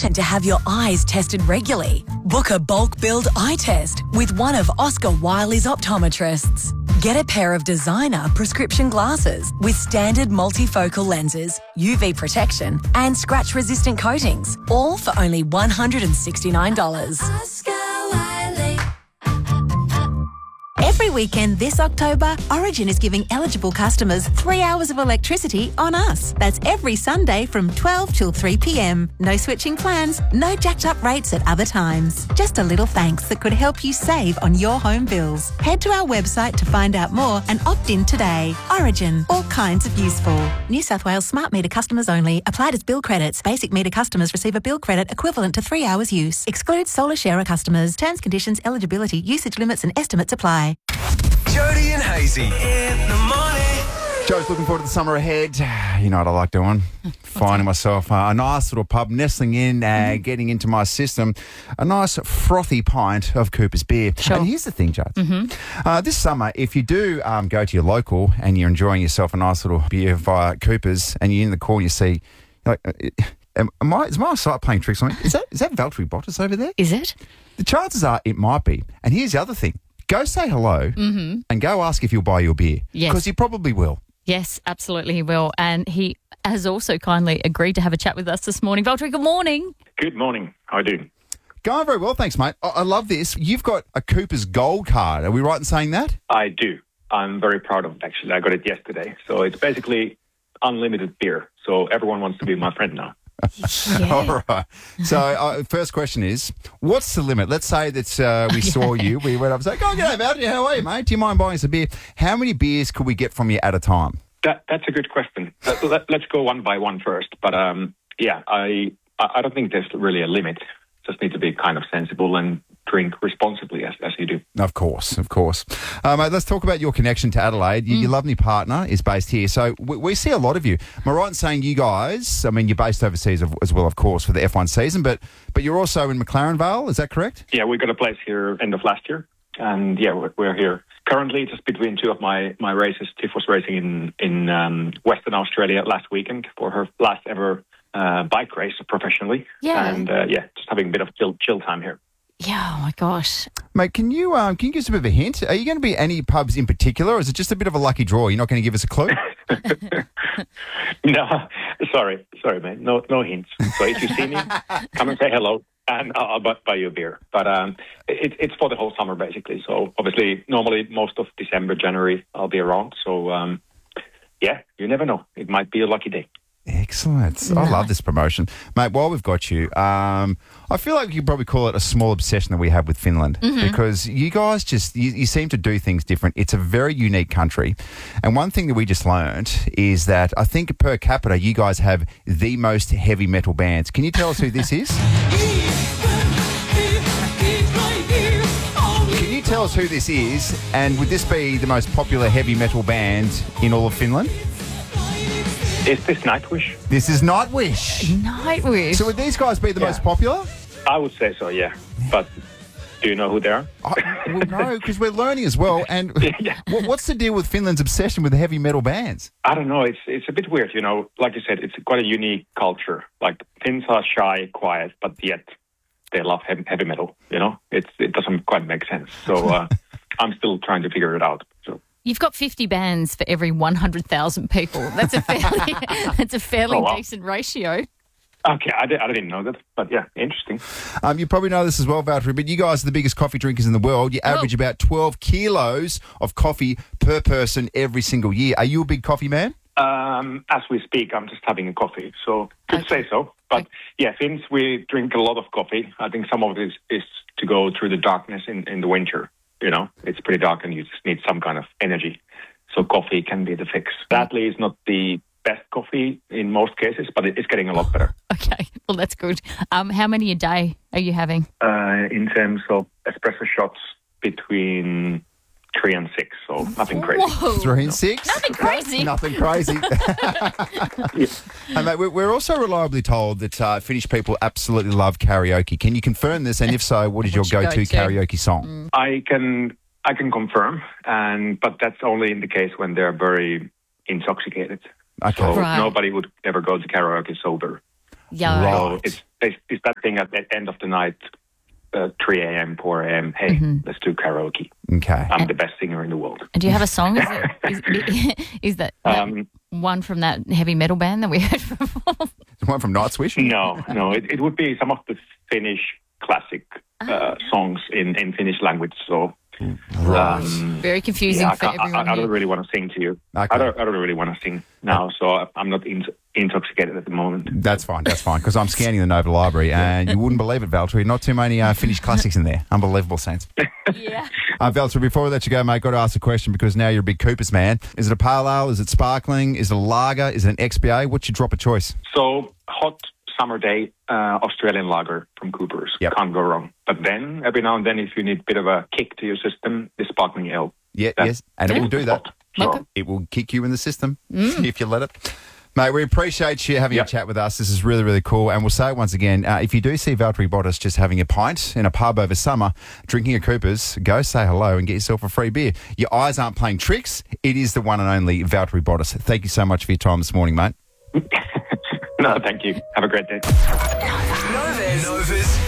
important to have your eyes tested regularly. Book a bulk billed eye test with one of Oscar Wiley's optometrists. Get a pair of designer prescription glasses with standard multifocal lenses, UV protection and scratch-resistant coatings, all for only $169. Oscar Wiley. Every weekend this October, Origin is giving eligible customers 3 hours of electricity on us. That's every Sunday from 12 till 3 p.m. No switching plans, no jacked up rates at other times. Just a little thanks that could help you save on your home bills. Head to our website to find out more and opt in today. Origin, all kinds of useful. New South Wales smart meter customers only. Applied as bill credits. Basic meter customers receive a bill credit equivalent to 3 hours use. Excludes solar sharer customers. Terms, conditions, eligibility, usage limits and estimates apply. Jody and Hazy in the morning. Joe's looking forward to the summer ahead. You know what I like doing? Finding myself a nice little pub, nestling in, getting into my system, a nice frothy pint of Cooper's beer. Sure. And here's the thing, Judd. This summer, if you do go to your local and you're enjoying yourself a nice little beer via Cooper's and you're in the corner, you see, like, is my site playing tricks on me? Is that Valtteri Bottas over there? Is it? The chances are it might be. And here's the other thing. Go say hello and go ask if he'll buy you a beer. Yes. Because he probably will. Yes, absolutely he will. And he has also kindly agreed to have a chat with us this morning. Valtteri, good morning. Good morning. How are you doing? Going very well, thanks, mate. I love this. You've got a Cooper's Gold card. Are we right in saying that? I do. I'm very proud of it, actually. I got it yesterday. So it's basically unlimited beer. So everyone wants to be my friend now. All right. So first question is, what's the limit? Let's say that we saw you. We went up and said, "Oh, g'day, Valtteri. How are you, mate? Do you mind buying us a beer?" How many beers could we get from you at a time? That's a good question. Let's go one by one first. But I don't think there's really a limit. Just need to be kind of sensible and drink responsibly as you do. Of course. Mate, let's talk about your connection to Adelaide. Your lovely partner is based here. So we see a lot of you. Am I right in saying you guys, I mean, you're based overseas as well, of course, for the F1 season, but you're also in McLaren Vale, is that correct? Yeah, we got a place here end of last year. And yeah, we're here. Currently, just between two of my races, Tiff was racing in Western Australia last weekend for her last ever bike race professionally. Yeah. And just having a bit of chill time here. Yeah, oh my gosh. Mate, can you give us a bit of a hint? Are you going to be any pubs in particular, or is it just a bit of a lucky draw? You're not going to give us a clue? No, sorry, mate. No hints. So if you see me, come and say hello, and I'll buy you a beer. But it's for the whole summer, basically. So obviously, normally most of December, January, I'll be around. So you never know. It might be a lucky day. Excellent. I love this promotion. Mate, while we've got you, I feel like you could probably call it a small obsession that we have with Finland because you guys you seem to do things different. It's a very unique country. And one thing that we just learned is that I think per capita, you guys have the most heavy metal bands. Can you tell us who this is? Can you tell us who this is? And would this be the most popular heavy metal band in all of Finland? Is this Nightwish? This is Nightwish. Nightwish. So would these guys be the most popular? I would say so, yeah. But do you know who they are? Well, no, because we're learning as well. And what's the deal with Finland's obsession with heavy metal bands? I don't know. It's a bit weird, you know. Like you said, it's quite a unique culture. Like, Finns are shy, quiet, but yet they love heavy metal, you know. It doesn't quite make sense. So I'm still trying to figure it out. So. You've got 50 bands for every 100,000 people. That's a fairly decent ratio. Okay, I didn't know that, but yeah, interesting. You probably know this as well, Valtteri, but you guys are the biggest coffee drinkers in the world. You average about 12 kilos of coffee per person every single year. Are you a big coffee man? As we speak, I'm just having a coffee, so could say so. But yeah, Finns, we drink a lot of coffee. I think some of it is to go through the darkness in the winter. You know, it's pretty dark and you just need some kind of energy. So coffee can be the fix. Sadly, it's not the best coffee in most cases, but it's getting a lot better. Okay, well, that's good. How many a day are you having? In terms of espresso shots, between 3 and 6, so nothing crazy. Whoa. 3 and 6? Nothing crazy. Nothing crazy. Hey, mate, we're also reliably told that Finnish people absolutely love karaoke. Can you confirm this? And if so, what is your go-to karaoke song? I can confirm, but that's only in the case when they're very intoxicated. Okay. So Right. nobody would ever go to karaoke sober. Yeah. Right. So it's that saying at the end of the night, 3 a.m., 4 a.m., hey, let's do karaoke. Okay. I'm the best singer in the world. And do you have a song? Is that one from that heavy metal band that we heard before? One from Nightwish? No. It would be some of the Finnish classic songs in Finnish language. So, Very confusing for everyone. I don't really want to sing to you. Okay. I don't really want to sing now, so I'm not intoxicated at the moment. That's fine, because I'm scanning the Nova Library, and you wouldn't believe it, Valtteri, not too many Finnish classics in there. Unbelievable, Saints. Yeah. Valtteri, before we let you go, mate, got to ask a question because now you're a big Coopers man. Is it a pale ale? Is it sparkling? Is it a lager? Is it an XBA? What's your drop of choice? So, hot summer day, Australian lager from Coopers. Yep. Can't go wrong. But then, every now and then, if you need a bit of a kick to your system, the sparkling ale. Yes, and it will do that. So, It will kick you in the system if you let it. Mate, we appreciate you having a chat with us. This is really, really cool. And we'll say it once again, if you do see Valtteri Bottas just having a pint in a pub over summer, drinking a Coopers, go say hello and get yourself a free beer. Your eyes aren't playing tricks. It is the one and only Valtteri Bottas. Thank you so much for your time this morning, mate. No, thank you. Have a great day. Nova's